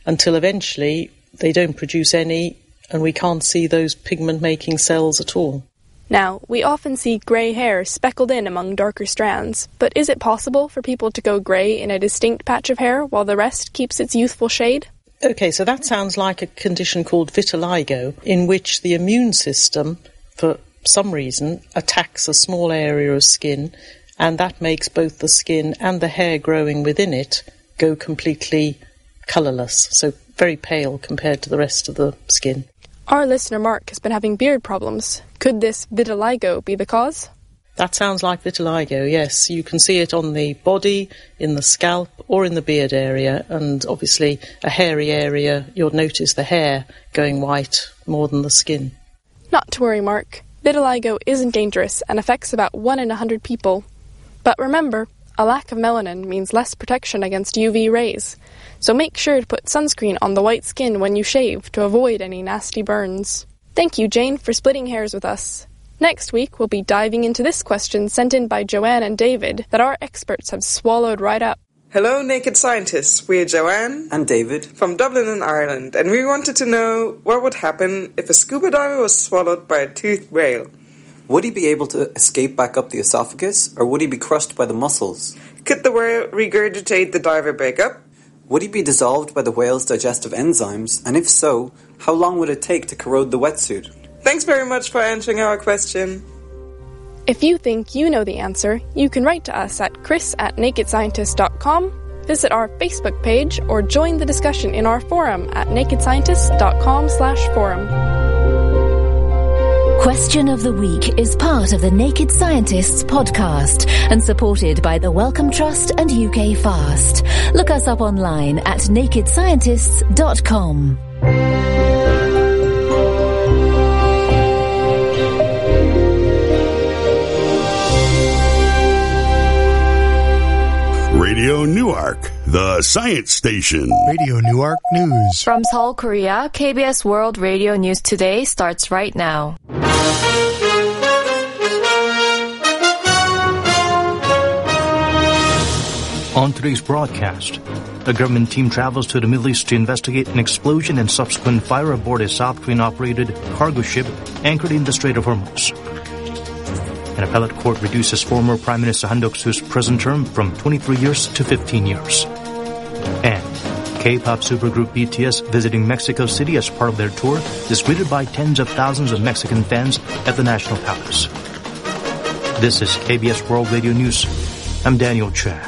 until eventually they don't produce any and we can't see those pigment-making cells at all. Now, we often see grey hair speckled in among darker strands, but is it possible for people to go grey in a distinct patch of hair while the rest keeps its youthful shade? Okay, so that sounds like a condition called vitiligo, in which the immune system, for some reason, attacks a small area of skin, and that makes both the skin and the hair growing within it go completely colourless, so very pale compared to the rest of the skin. Our listener Mark has been having beard problems. Could this vitiligo be the cause? That sounds like vitiligo, yes. You can see it on the body, in the scalp, or in the beard area, and obviously a hairy area, you'll notice the hair going white more than the skin. Not to worry, Mark. Vitiligo isn't dangerous and affects about 1 in 100 people. But remember, a lack of melanin means less protection against UV rays. So make sure to put sunscreen on the white skin when you shave to avoid any nasty burns. Thank you, Jane, for splitting hairs with us. Next week, we'll be diving into this question sent in by Joanne and David that our experts have swallowed right up. Hello, Naked Scientists. We're Joanne and David from Dublin in Ireland, and we wanted to know what would happen if a scuba diver was swallowed by a toothed whale. Would he be able to escape back up the esophagus, or would he be crushed by the muscles? Could the whale regurgitate the diver back up? Would he be dissolved by the whale's digestive enzymes, and if so, how long would it take to corrode the wetsuit? Thanks very much for answering our question. If you think you know the answer, you can write to us at chris@nakedscientist.com, visit our Facebook page, or join the discussion in our forum at nakedscientist.com/forum. Question of the Week is part of the Naked Scientists podcast and supported by the Wellcome Trust and UK Fast. Look us up online at nakedscientists.com. Radio Newark, the science station. Radio Newark News. From Seoul, Korea, KBS World Radio News Today starts right now. On today's broadcast, a government team travels to the Middle East to investigate an explosion and subsequent fire aboard a South Korean-operated cargo ship anchored in the Strait of Hormuz. An appellate court reduces former Prime Minister Han Duck-soo's prison term from 23 years to 15 years. And K-pop supergroup BTS visiting Mexico City as part of their tour is greeted by tens of thousands of Mexican fans at the National Palace. This is KBS World Radio News. I'm Daniel Chua.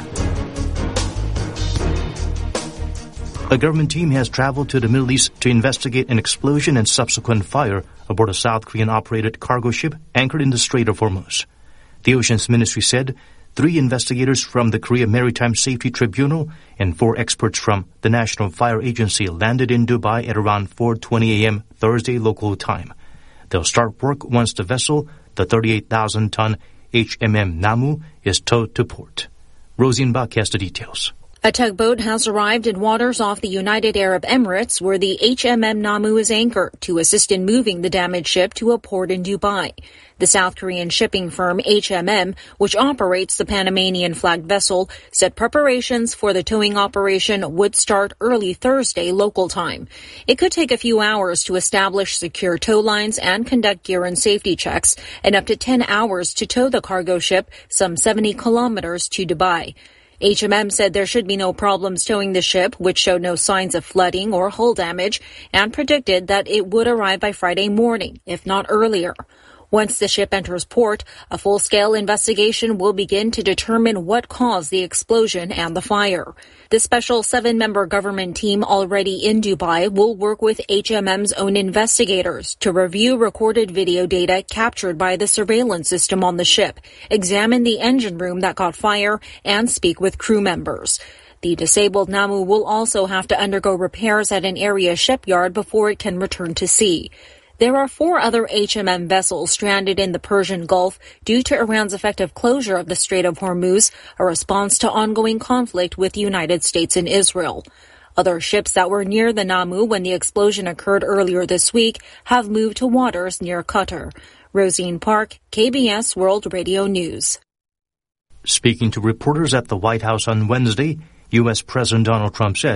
A government team has traveled to the Middle East to investigate an explosion and subsequent fire aboard a South Korean-operated cargo ship anchored in the Strait of Hormuz. The Oceans Ministry said 3 investigators from the Korea Maritime Safety Tribunal and 4 experts from the National Fire Agency landed in Dubai at around 4:20 a.m. Thursday local time. They'll start work once the vessel, the 38,000-ton HMM Namu, is towed to port. Rosine Bach has the details. A tugboat has arrived in waters off the United Arab Emirates where the HMM Namu is anchored to assist in moving the damaged ship to a port in Dubai. The South Korean shipping firm HMM, which operates the Panamanian-flagged vessel, said preparations for the towing operation would start early Thursday local time. It could take a few hours to establish secure tow lines and conduct gear and safety checks, and up to 10 hours to tow the cargo ship some 70 kilometers to Dubai. HMM said there should be no problems towing the ship, which showed no signs of flooding or hull damage, and predicted that it would arrive by Friday morning, if not earlier. Once the ship enters port, a full-scale investigation will begin to determine what caused the explosion and the fire. The special 7-member government team already in Dubai will work with HMM's own investigators to review recorded video data captured by the surveillance system on the ship, examine the engine room that caught fire, and speak with crew members. The disabled Namu will also have to undergo repairs at an area shipyard before it can return to sea. There are 4 other HMM vessels stranded in the Persian Gulf due to Iran's effective closure of the Strait of Hormuz, a response to ongoing conflict with the United States and Israel. Other ships that were near the Namu when the explosion occurred earlier this week have moved to waters near Qatar. Rosine Park, KBS World Radio News. Speaking to reporters at the White House on Wednesday, U.S. President Donald Trump said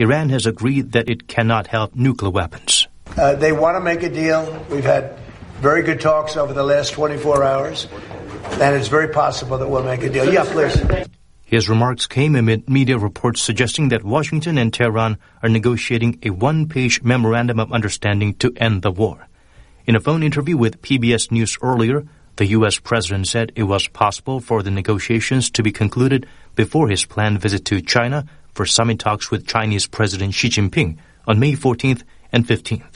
Iran has agreed that it cannot have nuclear weapons. They want to make a deal. We've had very good talks over the last 24 hours, and it's very possible that we'll make a deal. Yeah, please. His remarks came amid media reports suggesting that Washington and Tehran are negotiating a one-page memorandum of understanding to end the war. In a phone interview with PBS News earlier, the U.S. president said it was possible for the negotiations to be concluded before his planned visit to China for summit talks with Chinese President Xi Jinping on May 14th and 15th.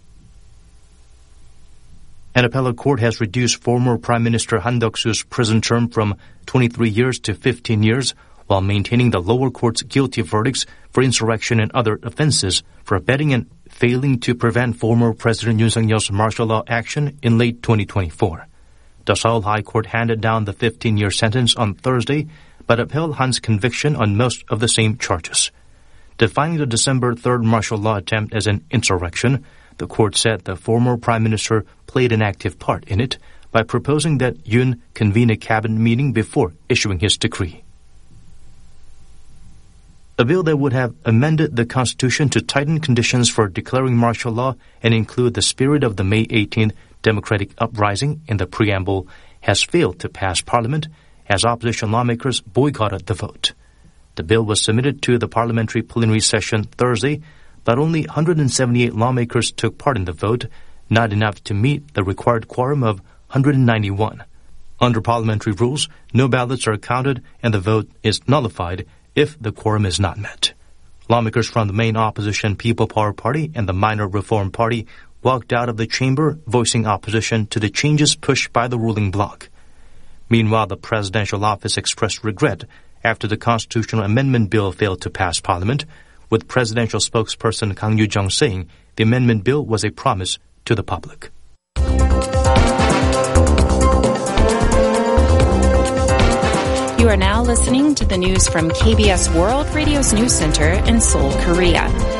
An appellate court has reduced former Prime Minister Han Duck-soo's prison term from 23 years to 15 years while maintaining the lower court's guilty verdicts for insurrection and other offenses for abetting and failing to prevent former President Yoon Suk-yeol's martial law action in late 2024. The Seoul High Court handed down the 15-year sentence on Thursday, but upheld Han's conviction on most of the same charges. Defining the December 3rd martial law attempt as an insurrection, the court said the former prime minister played an active part in it by proposing that Yoon convene a cabinet meeting before issuing his decree. A bill that would have amended the Constitution to tighten conditions for declaring martial law and include the spirit of the May 18th Democratic Uprising in the preamble has failed to pass Parliament as opposition lawmakers boycotted the vote. The bill was submitted to the parliamentary plenary session Thursday, but only 178 lawmakers took part in the vote, not enough to meet the required quorum of 191. Under parliamentary rules, no ballots are counted and the vote is nullified if the quorum is not met. Lawmakers from the main opposition People Power Party and the Minor Reform Party walked out of the chamber, voicing opposition to the changes pushed by the ruling bloc. Meanwhile, the presidential office expressed regret after the constitutional amendment bill failed to pass Parliament, with presidential spokesperson Kang Yoo-jung saying the amendment bill was a promise to the public. You are now listening to the news from KBS World Radio's News Center in Seoul, Korea.